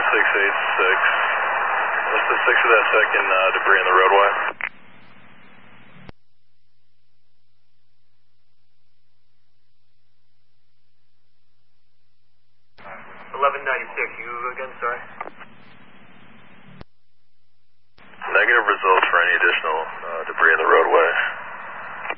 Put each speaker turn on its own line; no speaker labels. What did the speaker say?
686. What's the 6 of that second debris in the roadway?
You again, sorry?
Negative results for any additional debris in the roadway.